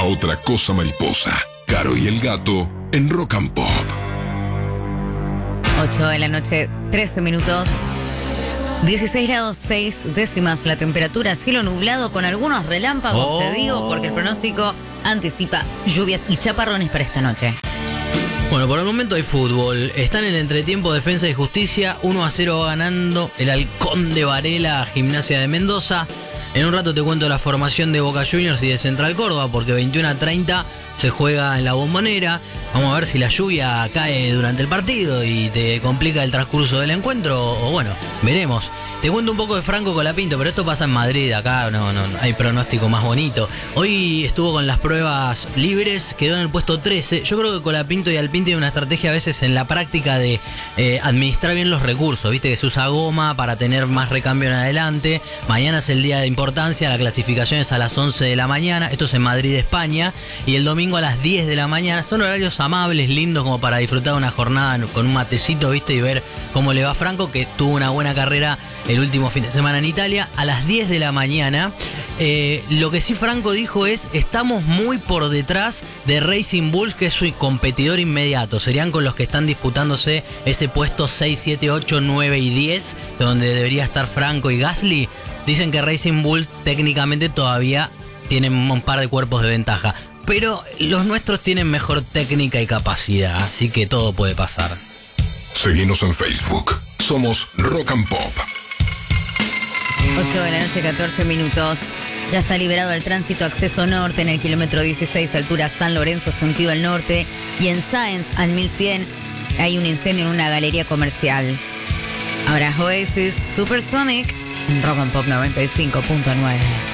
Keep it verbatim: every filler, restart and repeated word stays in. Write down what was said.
a Otra Cosa Mariposa. Caro y el Gato en Rock and Pop. ocho de la noche, trece minutos. dieciséis grados seis décimas la temperatura, cielo nublado con algunos relámpagos, Oh. te digo, porque el pronóstico anticipa lluvias y chaparrones para esta noche. Bueno, por el momento hay fútbol. Está en el entretiempo Defensa y Justicia. uno a cero va ganando el Halcón de Varela a Gimnasia de Mendoza. En un rato te cuento la formación de Boca Juniors y de Central Córdoba, porque veintiuno a treinta se juega en la Bombonera. Vamos a ver si la lluvia cae durante el partido y te complica el transcurso del encuentro, o bueno, veremos. Te cuento un poco de Franco Colapinto, pero esto pasa en Madrid, acá no, no, no hay pronóstico más bonito. Hoy estuvo con las pruebas libres, quedó en el puesto trece. Yo creo que Colapinto y Alpín tienen una estrategia a veces en la práctica de eh, administrar bien los recursos, viste que se usa goma para tener más recambio en adelante. Mañana es el día de importancia, la clasificación es a las once de la mañana, esto es en Madrid, España, y el domingo a las diez de la mañana. Son horarios amables, lindos, como para disfrutar una jornada con un matecito, viste, y ver cómo le va a Franco, que tuvo una buena carrera el último fin de semana en Italia, a las diez de la mañana. Eh, lo que sí Franco dijo es: estamos muy por detrás de Racing Bulls, que es su competidor inmediato. Serían con los que están disputándose ese puesto seis, siete, ocho, nueve y diez, donde debería estar Franco y Gasly. Dicen que Racing Bulls técnicamente todavía tienen un par de cuerpos de ventaja, pero los nuestros tienen mejor técnica y capacidad, así que todo puede pasar. Seguinos en Facebook. Somos Rock and Pop. ocho de la noche, catorce minutos. Ya está liberado el tránsito acceso norte en el kilómetro dieciséis, altura San Lorenzo, sentido al norte. Y en Sáenz, al mil cien, hay un incendio en una galería comercial. Ahora Oasis Supersonic en Rock and Pop noventa y cinco punto nueve.